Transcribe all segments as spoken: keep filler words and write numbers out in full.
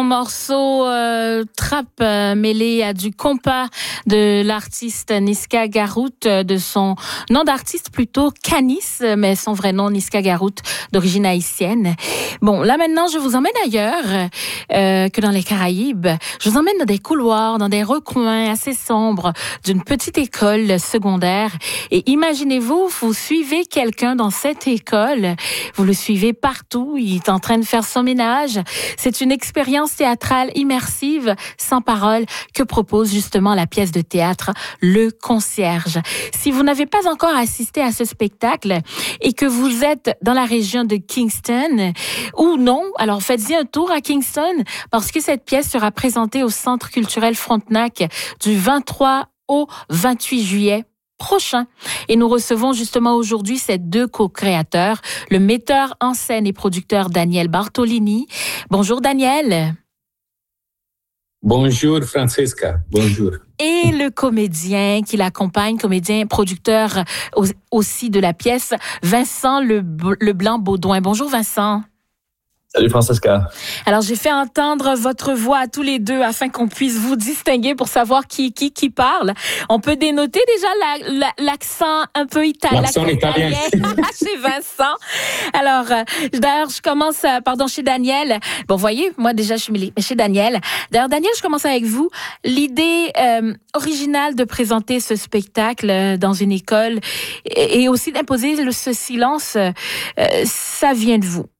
Excellent morceau euh, trap euh, mêlé à du compas de l'artiste Niska Garout, de son nom d'artiste plutôt Canis, mais son vrai nom Niska Garout, d'origine haïtienne. Bon, là maintenant, je vous emmène ailleurs euh, que dans les Caraïbes. Je vous emmène dans des couloirs, dans des recoins assez sombres d'une petite école secondaire. Et imaginez-vous, vous suivez quelqu'un dans cette école, vous le suivez partout, il est en train de faire son ménage. C'est une expérience théâtrale immersive, sans parole, que propose justement la pièce de théâtre Le Concierge. Si vous n'avez pas encore assisté à ce spectacle et que vous êtes dans la région de Kingston ou non, alors faites-y un tour à Kingston parce que cette pièce sera présentée au Centre culturel Frontenac du vingt-trois au vingt-huit juillet prochain. Et nous recevons justement aujourd'hui ces deux co-créateurs, le metteur en scène et producteur Daniel Bartolini. Bonjour Daniel. Bonjour Francesca, bonjour. Et le comédien qui l'accompagne, comédien producteur aussi de la pièce, Vincent Leblanc-Baudouin. Bonjour Vincent. Salut Francesca. Alors, j'ai fait entendre votre voix à tous les deux afin qu'on puisse vous distinguer pour savoir qui qui qui parle. On peut dénoter déjà la, la, l'accent un peu italien. L'accent italien. Chez Vincent. Alors, euh, d'ailleurs, je commence, euh, pardon, chez Daniel. Bon, voyez, moi déjà, je suis chez Daniel. D'ailleurs, Daniel, je commence avec vous. L'idée euh, originale de présenter ce spectacle euh, dans une école et, et aussi d'imposer le, ce silence, euh, ça vient de vous.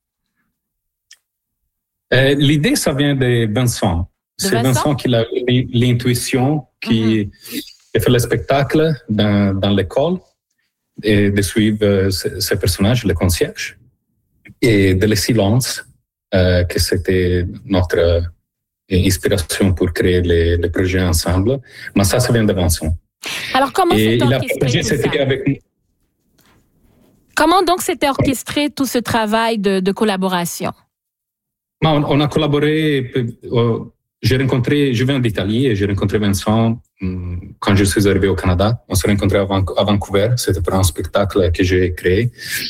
Euh, l'idée, ça vient de Vincent. De C'est Vincent? Vincent qui a eu l'intuition, qui mm-hmm. a fait le spectacle dans, dans l'école et de suivre ce, ce personnage, le concierge, et de le silence, euh, que c'était notre euh, inspiration pour créer les, les projets ensemble. Mais ça, ça vient de Vincent. Alors, comment et c'est il orchestré a tout ça? avec nous. Comment donc s'était orchestré tout ce travail de, de collaboration? On a collaboré, j'ai rencontré, je viens d'Italie et j'ai rencontré Vincent quand je suis arrivé au Canada. On s'est rencontrés à Vancouver, c'était pour un spectacle que j'ai créé.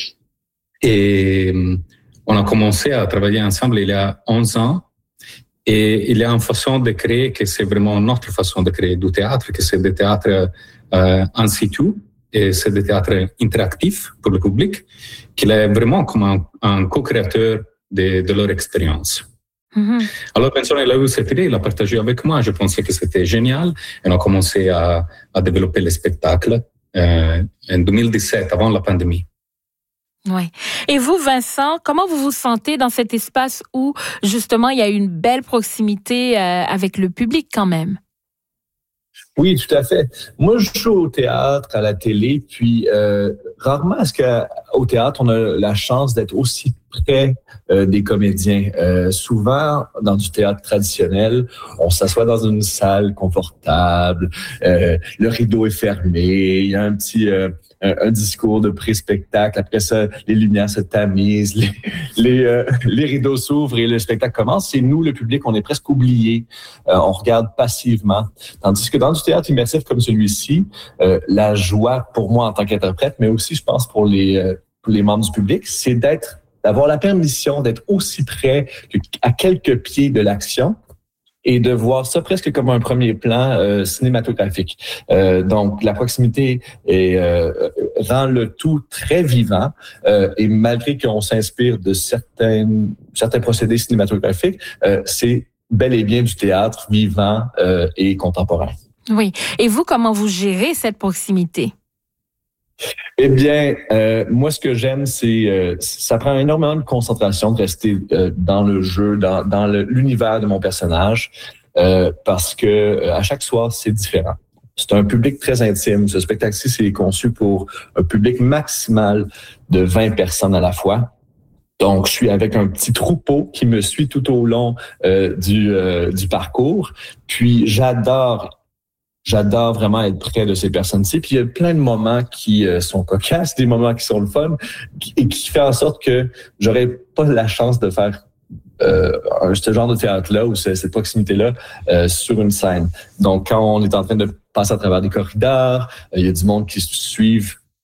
Et on a commencé à travailler ensemble il y a onze ans. Et il y a une façon de créer que c'est vraiment notre façon de créer du théâtre, que c'est des théâtres euh, in situ et c'est des théâtres interactifs pour le public, qu'il est vraiment comme un, un co-créateur De, de leur expérience. Mm-hmm. Alors, Vincent, il a eu cette idée, il a partagé avec moi. Je pensais que c'était génial. Et on a commencé à, à développer le spectacle euh, en deux mille dix-sept, avant la pandémie. Oui. Et vous, Vincent, comment vous vous sentez dans cet espace où, justement, il y a une belle proximité euh, avec le public quand même? Oui, tout à fait. Moi, je joue au théâtre, à la télé, puis euh, rarement est-ce qu'au théâtre, on a la chance d'être aussi près euh, des comédiens. Euh, souvent, dans du théâtre traditionnel, on s'assoit dans une salle confortable, euh, le rideau est fermé, il y a un petit euh, un, un discours de pré-spectacle. Après ça, les lumières se tamisent, les les, euh, les rideaux s'ouvrent et le spectacle commence. Et nous, le public, on est presque oubliés. Euh, on regarde passivement. Tandis que dans du théâtre immersif comme celui-ci, euh, la joie pour moi en tant qu'interprète, mais aussi, je pense, pour les, euh, pour les membres du public, c'est d'être d'avoir la permission d'être aussi près à quelques pieds de l'action et de voir ça presque comme un premier plan euh, cinématographique. Euh, donc, la proximité est, euh, rend le tout très vivant euh, et malgré qu'on s'inspire de certains, certains procédés cinématographiques, euh, c'est bel et bien du théâtre vivant euh, et contemporain. Oui. Et vous, comment vous gérez cette proximité? Eh bien, euh, moi, ce que j'aime, c'est euh, ça prend énormément de concentration de rester euh, dans le jeu, dans, dans le, l'univers de mon personnage, euh, parce que euh, à chaque soir, c'est différent. C'est un public très intime. Ce spectacle-ci, c'est conçu pour un public maximal de vingt personnes à la fois. Donc, je suis avec un petit troupeau qui me suit tout au long euh, du, euh, du parcours. Puis, j'adore J'adore vraiment être près de ces personnes-ci. Puis il y a plein de moments qui euh, sont cocasses, des moments qui sont le fun, qui, et qui fait en sorte que j'aurais pas la chance de faire euh, ce genre de théâtre-là ou cette proximité-là euh, sur une scène. Donc, quand on est en train de passer à travers des corridors, euh, il y a du monde qui se suivent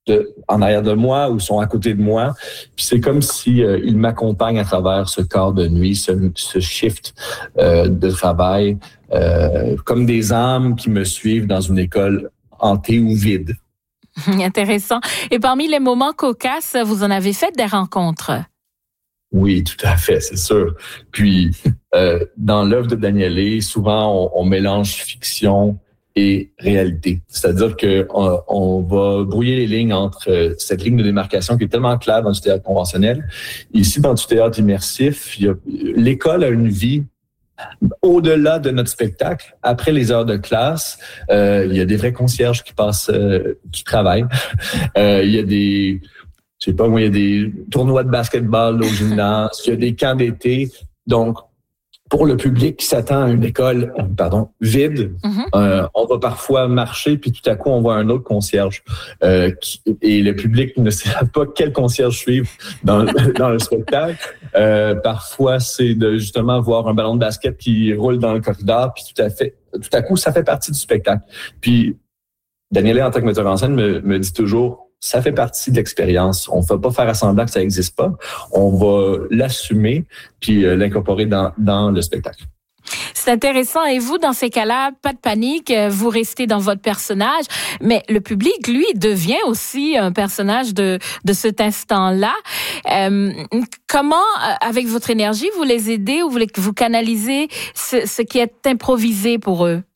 de, en arrière de moi ou sont à côté de moi. Puis c'est comme si euh, ils m'accompagnent à travers ce quart de nuit, ce, ce shift euh, de travail, euh, comme des âmes qui me suivent dans une école hantée ou vide. Intéressant. Et parmi les moments cocasses, vous en avez fait des rencontres? Oui, tout à fait, c'est sûr. Puis, euh, dans l'œuvre de Daniele, souvent, on, on mélange fiction et réalité. C'est-à-dire que on, on va brouiller les lignes entre euh, cette ligne de démarcation qui est tellement claire dans du théâtre conventionnel. Ici, dans du théâtre immersif, il y a, l'école a une vie au-delà de notre spectacle. Après les heures de classe, euh, il y a des vrais concierges qui passent, euh, qui travaillent. Euh, il y a des... Je sais pas, moi, il y a des tournois de basketball au gymnase, il y a des camps d'été. Donc, pour le public qui s'attend à une école, pardon, vide, mm-hmm. euh, on va parfois marcher, puis tout à coup, on voit un autre concierge. Euh, qui, et le public ne sait pas quel concierge suivre dans, dans le spectacle. Euh, parfois, c'est de justement voir un ballon de basket qui roule dans le corridor, puis tout à fait, tout à coup, ça fait partie du spectacle. Puis, Daniele, en tant que metteur en scène, me, me dit toujours, ça fait partie de l'expérience. On ne va pas faire semblant que ça n'existe pas. On va l'assumer puis euh, l'incorporer dans, dans le spectacle. C'est intéressant. Et vous, dans ces cas-là, pas de panique, vous restez dans votre personnage, mais le public, lui, devient aussi un personnage de, de cet instant-là. Euh, comment, avec votre énergie, vous les aidez ou vous, vous canalisez ce, ce qui est improvisé pour eux?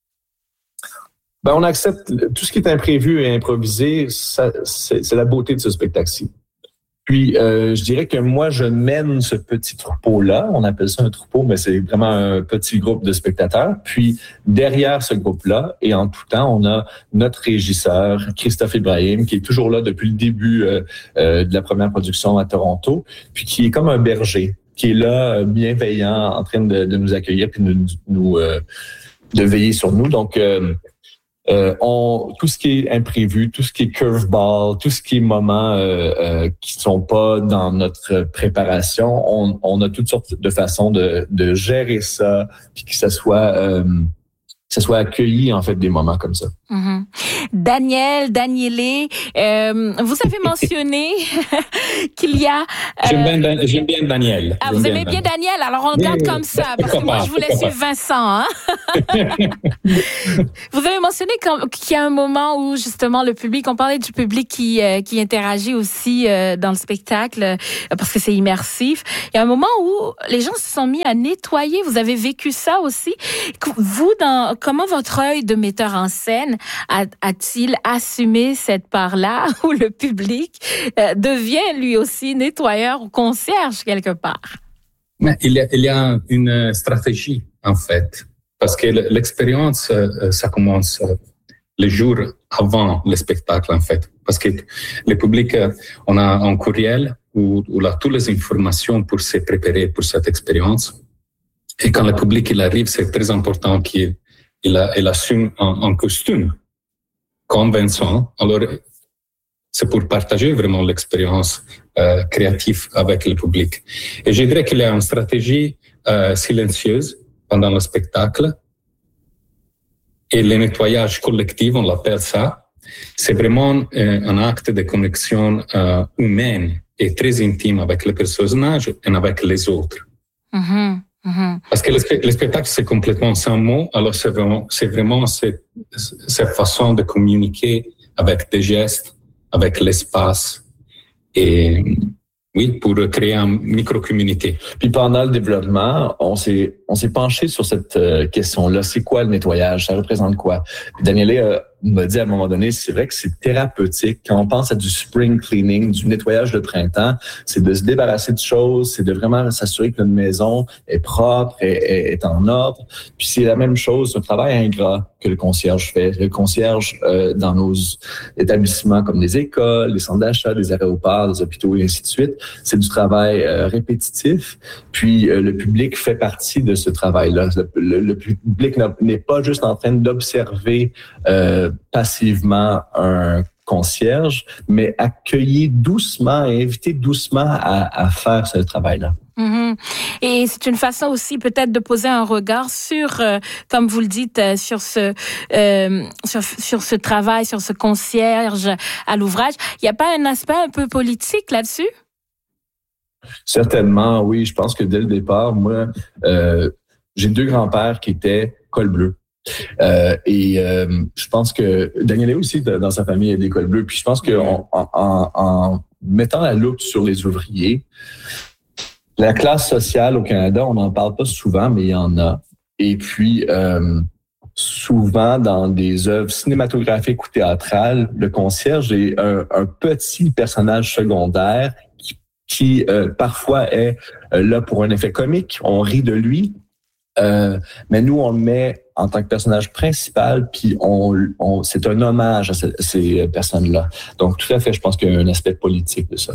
Ben, on accepte tout ce qui est imprévu et improvisé, ça, c'est, c'est la beauté de ce spectacle-ci. Puis, euh, je dirais que moi, je mène ce petit troupeau-là. On appelle ça un troupeau, mais c'est vraiment un petit groupe de spectateurs. Puis, derrière ce groupe-là, et en tout temps, on a notre régisseur, Christophe Ibrahim, qui est toujours là depuis le début euh, euh, de la première production à Toronto, puis qui est comme un berger, qui est là, bienveillant, en train de, de nous accueillir puis de nous euh, de veiller sur nous. Donc, euh, Euh, on, tout ce qui est imprévu, tout ce qui est curveball, tout ce qui est moments euh, euh, qui sont pas dans notre préparation, on, on a toutes sortes de façons de, de gérer ça, puis que ça soit euh, que ça soit accueilli en fait des moments comme ça. Mm-hmm. Daniel, Daniele, euh, vous avez mentionné qu'il y a... Euh... J'aime, bien, j'aime bien Daniel. Ah, vous aimez bien Daniel? Alors on garde comme ça, parce que moi je voulais suivre Vincent. Hein? Vous avez mentionné qu'il y a un moment où justement le public, on parlait du public qui, euh, qui interagit aussi euh, dans le spectacle, euh, parce que c'est immersif. Il y a un moment où les gens se sont mis à nettoyer. Vous avez vécu ça aussi? Vous, dans, comment votre œil de metteur en scène a, a-t-il assumé cette part-là où le public euh, devient lui aussi nettoyeur ou concierge quelque part? Mais il y a, il y a une stratégie en fait, parce que l'expérience, ça commence les jours avant le spectacle en fait, parce que le public, on a un courriel où, où il a toutes les informations pour se préparer pour cette expérience. Et quand le public il arrive, c'est très important qu'il il, a, il assume un, un costume comme Vincent. Alors, c'est pour partager vraiment l'expérience euh, créative avec le public. Et je dirais qu'il y a une stratégie euh, silencieuse pendant le spectacle. Et le nettoyage collectif, on l'appelle ça, c'est vraiment euh, un acte de connexion euh, humaine et très intime avec le personnage et avec les autres. Mm-hmm. Mm-hmm. Parce que le, le spectacle, c'est complètement sans mots, alors c'est vraiment, c'est vraiment cette, cette façon de communiquer avec des gestes, avec l'espace, et oui, pour créer une micro-communauté. Puis pendant le développement, on s'est, on s'est penché sur cette euh, question-là. C'est quoi le nettoyage? Ça représente quoi? Puis Daniele euh, m'a dit à un moment donné, c'est vrai que c'est thérapeutique. Quand on pense à du spring cleaning, du nettoyage de printemps, c'est de se débarrasser de choses, c'est de vraiment s'assurer que notre maison est propre, est, est, est en ordre. Puis c'est la même chose, un travail ingrat que le concierge fait. Le concierge, euh, dans nos établissements comme les écoles, les centres d'achat, les aéroports, les hôpitaux et ainsi de suite, c'est du travail euh, répétitif. Puis euh, le public fait partie de ce travail-là. Le, le, le public n'est pas juste en train d'observer euh, passivement un concierges, mais accueillir doucement et inviter doucement à, à faire ce travail-là. Mm-hmm. Et c'est une façon aussi peut-être de poser un regard sur, euh, comme vous le dites, euh, sur ce euh, sur, sur ce travail, sur ce concierge à l'ouvrage. Il n'y a pas un aspect un peu politique là-dessus? Certainement, oui. Je pense que dès le départ, moi, euh, j'ai deux grands-pères qui étaient col bleu. Euh, et euh, je pense que Daniel aussi, dans sa famille, a des cols bleus. Puis je pense qu'en en, en, en mettant la loupe sur les ouvriers, la classe sociale au Canada, on n'en parle pas souvent, mais il y en a. Et puis, euh, souvent, dans des œuvres cinématographiques ou théâtrales, le concierge est un, un petit personnage secondaire qui, qui euh, parfois est euh, là pour un effet comique. On rit de lui. Euh, mais nous, on le met en tant que personnage principal, puis on, on, c'est un hommage à ce, ces personnes-là. Donc, tout à fait, je pense qu'il y a un aspect politique de ça.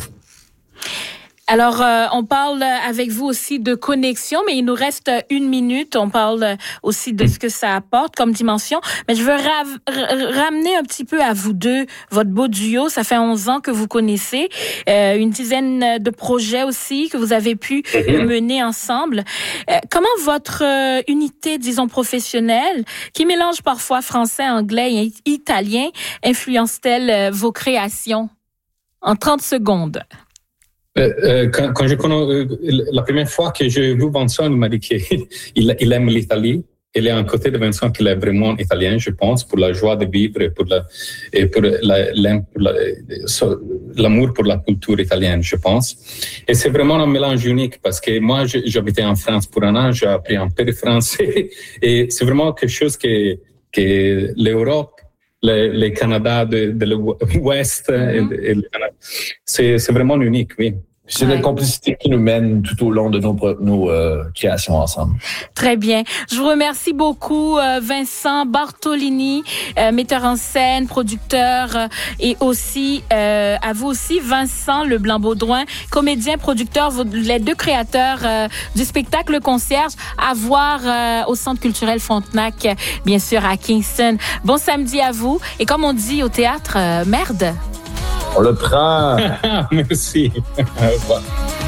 Alors, euh, on parle avec vous aussi de connexion, mais il nous reste une minute. On parle aussi de ce que ça apporte comme dimension. Mais je veux ra- ra- ramener un petit peu à vous deux, votre beau duo. Ça fait onze ans que vous connaissez, euh, une dizaine de projets aussi que vous avez pu mener ensemble. Euh, comment votre euh, unité, disons, professionnelle, qui mélange parfois français, anglais et italien, influence-t-elle euh, vos créations? En trente secondes. Euh, quand, quand je connais, euh, la première fois que j'ai vu Vincent, il m'a dit qu'il il aime l'Italie. Il est à côté de Vincent qu'il est vraiment italien, je pense, pour la joie de vivre et pour, la, et pour, la, pour la, l'amour pour la culture italienne, je pense. Et c'est vraiment un mélange unique parce que moi, j'habitais en France pour un an, j'ai appris un peu de français et c'est vraiment quelque chose que, que l'Europe, le, le Canada de, de l'Ouest, mm-hmm. et, et le Canada, c'est, c'est vraiment unique, oui. C'est ouais. la complicité qui nous mène tout au long de nos, nos euh, créations ensemble. Très bien. Je vous remercie beaucoup, euh, Vincent Bartolini, euh, metteur en scène, producteur, euh, et aussi euh, à vous aussi, Vincent Leblanc-Baudouin, comédien, producteur, vous, les deux créateurs euh, du spectacle Le Concierge, à voir euh, au Centre culturel Frontenac, bien sûr à Kingston. Bon samedi à vous. Et comme on dit au théâtre, euh, merde. On le prend. Merci. Au revoir.